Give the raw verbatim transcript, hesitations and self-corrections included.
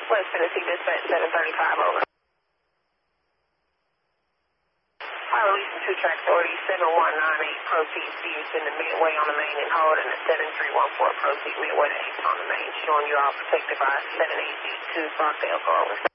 West Tennessee Dispatch seven thirty-five, over. Pilot Legion two track authority seven one nine eight, proceed to Houston to Midway on the main and hold, and the seven three one four, proceed Midway to eight on the main, showing you all protected by seven eight eight two, Rockdale, over.